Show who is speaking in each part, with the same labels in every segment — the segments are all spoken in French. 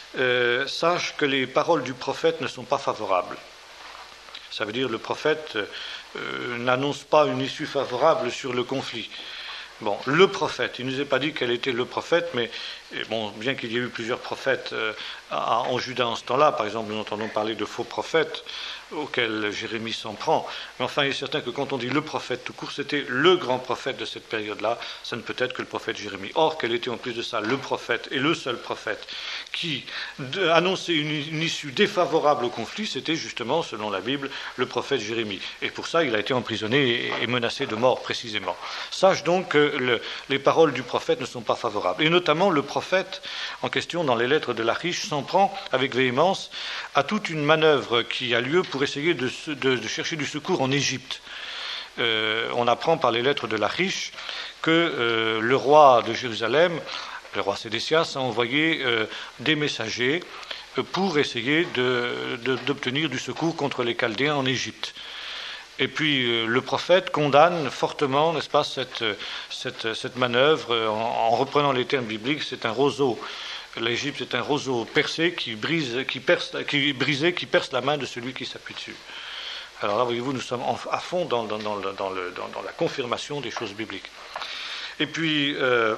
Speaker 1: sache que les paroles du prophète ne sont pas favorables. Ça veut dire le prophète n'annonce pas une issue favorable sur le conflit. Bon, le prophète, il ne nous est pas dit quel était le prophète, mais bon, bien qu'il y ait eu plusieurs prophètes en Juda en ce temps-là, par exemple, nous entendons parler de faux prophètes auxquels Jérémie s'en prend, mais enfin, il est certain que quand on dit le prophète tout court, c'était le grand prophète de cette période-là, ça ne peut être que le prophète Jérémie. Or, quel était en plus de ça le prophète, et le seul prophète, qui annonçait une issue défavorable au conflit, c'était justement, selon la Bible, le prophète Jérémie. Et pour ça, il a été emprisonné et menacé de mort, précisément. Sache donc que les paroles du prophète ne sont pas favorables. Et notamment, le prophète en question, dans les lettres de l'Achish, s'en prend avec véhémence à toute une manœuvre qui a lieu pour essayer de chercher du secours en Égypte. On apprend par les lettres de l'Achish que le roi de Jérusalem, le roi Sédécias, a envoyé des messagers pour essayer d'obtenir du secours contre les Chaldéens en Égypte. Et puis le prophète condamne fortement, n'est-ce pas, cette manœuvre, en reprenant les termes bibliques, c'est un roseau. L'Égypte est un roseau percé qui perce la main de celui qui s'appuie dessus. Alors là, voyez-vous, nous sommes à fond dans la confirmation des choses bibliques. Et puis,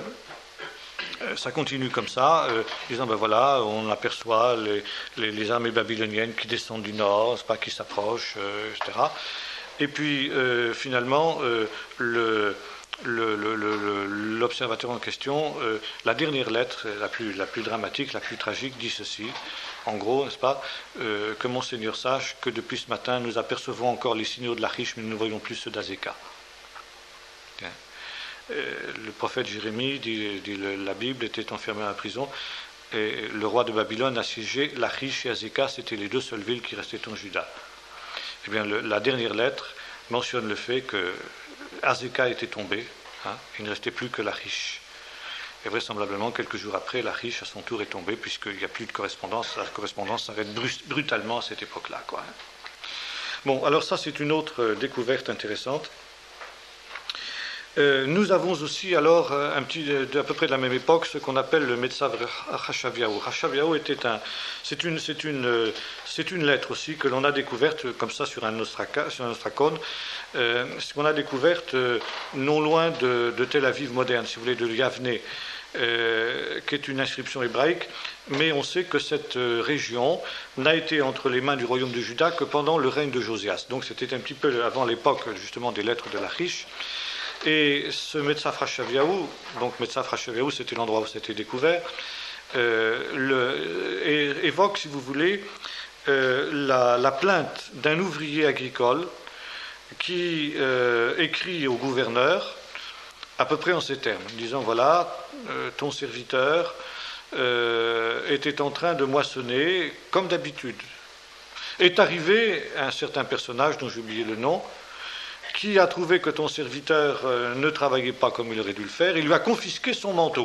Speaker 1: ça continue comme ça, disant, ben voilà, on aperçoit les armées babyloniennes qui descendent du nord, c'est pas, qui s'approchent, etc. Et puis, finalement, l'observateur en question, la dernière lettre, la plus dramatique, la plus tragique, dit ceci, en gros, n'est-ce pas, que Monseigneur sache que depuis ce matin, nous apercevons encore les signaux de l'Achish, mais nous ne voyons plus ceux d'Azéka. Le prophète Jérémie, dit la Bible, était enfermé en prison, et le roi de Babylone assiégeait l'Achish et Azéka, c'était les deux seules villes qui restaient en Juda. Eh bien, la dernière lettre mentionne le fait que Azéka était tombé, il ne restait plus que l'Achish. Et vraisemblablement, quelques jours après, l'Achish à son tour est tombé, puisqu'il n'y a plus de correspondance. La correspondance s'arrête brutalement à cette époque-là, quoi. Bon, alors ça, c'est une autre découverte intéressante. Nous avons aussi alors à peu près de la même époque ce qu'on appelle le Metzav Chashaviahu. Chashaviahu c'est une lettre aussi que l'on a découverte comme ça sur un ostracone, ce qu'on a découverte non loin de Tel Aviv moderne, si vous voulez, de Yavne, qui est une inscription hébraïque, mais on sait que cette région n'a été entre les mains du royaume de Juda que pendant le règne de Josias. Donc c'était un petit peu avant l'époque justement des lettres de l'Achish. Et ce Metzav Chashaviahu, donc Metzav Chashaviahu, c'était l'endroit où c'était découvert, évoque, si vous voulez, la plainte d'un ouvrier agricole qui écrit au gouverneur à peu près en ces termes, disant voilà, ton serviteur était en train de moissonner comme d'habitude. Est arrivé un certain personnage dont j'ai oublié le nom, qui a trouvé que ton serviteur ne travaillait pas comme il aurait dû le faire, il lui a confisqué son manteau.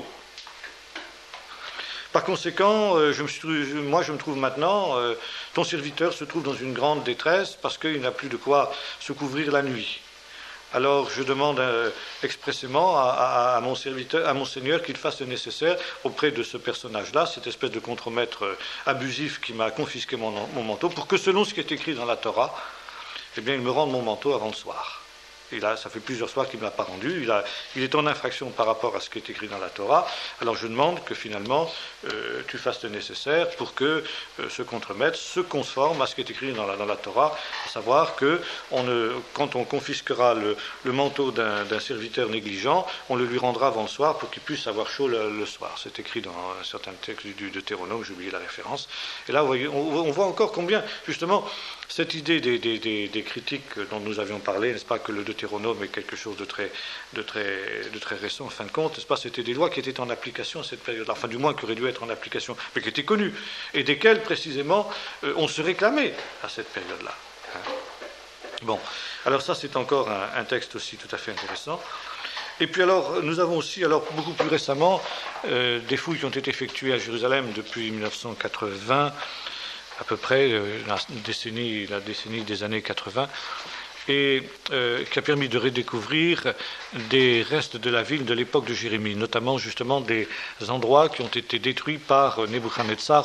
Speaker 1: Par conséquent, je me trouve maintenant, ton serviteur se trouve dans une grande détresse parce qu'il n'a plus de quoi se couvrir la nuit. Alors je demande expressément à mon serviteur, à mon Seigneur, qu'il fasse le nécessaire auprès de ce personnage-là, cette espèce de contremaître abusif qui m'a confisqué mon manteau, pour que selon ce qui est écrit dans la Torah, eh bien, il me rende mon manteau avant le soir. Et là, ça fait plusieurs soirs qu'il ne me l'a pas rendu. Il est en infraction par rapport à ce qui est écrit dans la Torah. Alors je demande que finalement, tu fasses le nécessaire pour que ce contremaître se conforme à ce qui est écrit dans la Torah, à savoir que quand on confisquera le manteau d'un serviteur négligent, on le lui rendra avant le soir pour qu'il puisse avoir chaud le soir. C'est écrit dans un certain texte du Deutéronome, j'ai oublié la référence. Et là, on voit encore combien, justement, cette idée des critiques dont nous avions parlé, n'est-ce pas, que le Deutéronome est quelque chose de très récent, en fin de compte, n'est-ce pas, c'était des lois qui étaient en application à cette période-là, enfin du moins qui auraient dû être en application, mais qui étaient connues, et desquelles, précisément, on se réclamait à cette période-là. Bon, alors ça c'est encore un texte aussi tout à fait intéressant. Et puis alors, nous avons aussi, beaucoup plus récemment, des fouilles qui ont été effectuées à Jérusalem depuis 1980, à peu près, la décennie des années 80, et qui a permis de redécouvrir des restes de la ville de l'époque de Jérémie, notamment justement des endroits qui ont été détruits par Nebuchadnezzar